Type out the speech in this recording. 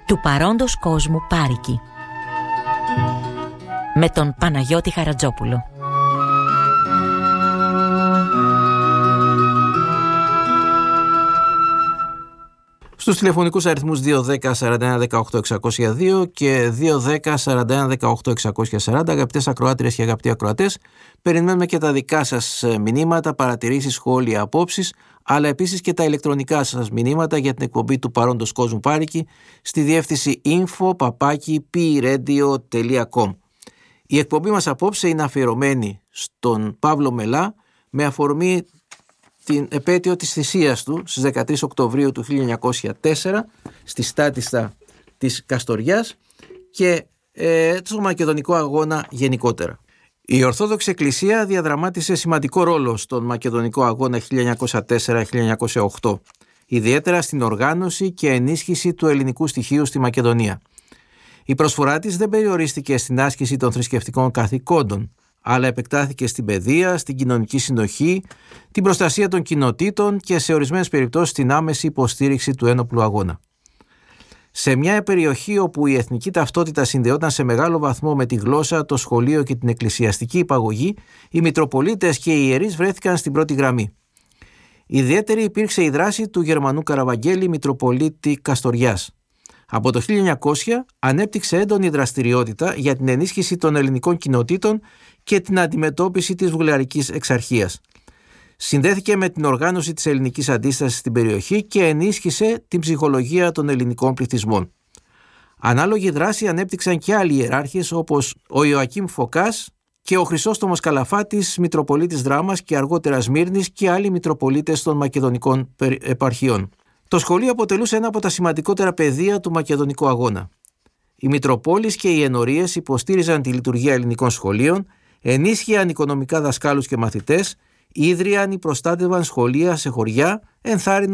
του παρόντος κόσμου Πάρικη, με τον Παναγιώτη Χαρατζόπουλο. Στους τηλεφωνικούς αριθμούς 210-41-18-602 και 210-41-18-640, αγαπητές ακροάτριες και αγαπητοί ακροατές, περιμένουμε και τα δικά σας μηνύματα, παρατηρήσεις, σχόλια, απόψεις, αλλά επίσης και τα ηλεκτρονικά σας μηνύματα για την εκπομπή του παρόντος κόσμου Πάρικη στη διεύθυνση info@pradio.com. Η εκπομπή μας απόψε είναι αφιερωμένη στον Παύλο Μελά με αφορμή την επέτειο της θυσίας του στις 13 Οκτωβρίου του 1904 στη Στάτιστα της Καστοριάς και στο Μακεδονικό Αγώνα γενικότερα. Η Ορθόδοξη Εκκλησία διαδραμάτισε σημαντικό ρόλο στον Μακεδονικό Αγώνα 1904-1908, ιδιαίτερα στην οργάνωση και ενίσχυση του ελληνικού στοιχείου στη Μακεδονία. Η προσφορά της δεν περιορίστηκε στην άσκηση των θρησκευτικών καθηκόντων, αλλά επεκτάθηκε στην παιδεία, στην κοινωνική συνοχή, την προστασία των κοινοτήτων και σε ορισμένες περιπτώσεις την άμεση υποστήριξη του ένοπλου αγώνα. Σε μια περιοχή όπου η εθνική ταυτότητα συνδεόταν σε μεγάλο βαθμό με τη γλώσσα, το σχολείο και την εκκλησιαστική υπαγωγή, οι Μητροπολίτες και οι ιερείς βρέθηκαν στην πρώτη γραμμή. Ιδιαίτερη υπήρξε η δράση του Γερμανού Καραβαγγέλη, Μητροπολίτη Καστοριάς. Από το 1900 ανέπτυξε έντονη δραστηριότητα για την ενίσχυση των ελληνικών κοινοτήτων και την αντιμετώπιση της βουλγαρικής εξαρχίας. Συνδέθηκε με την οργάνωση της ελληνικής αντίστασης στην περιοχή και ενίσχυσε την ψυχολογία των ελληνικών πληθυσμών. Ανάλογη δράση ανέπτυξαν και άλλοι ιεράρχες όπως ο Ιωακήμ Φωκάς και ο Χρυσόστομος Καλαφάτης, Μητροπολίτης Δράμας και αργότερα Σμύρνης και άλλοι Μητροπολίτες των Μακεδονικών επαρχιών. Το σχολείο αποτελούσε ένα από τα σημαντικότερα πεδία του Μακεδονικού Αγώνα. Οι Μητροπόλεις και οι ενορίες υποστήριζαν τη λειτουργία ελληνικών σχολείων, ενίσχυαν οικονομικά δασκάλους και μαθητές, ίδρυαν ή προστάτευαν σχολεία σε χωριά, ενθάρρυναν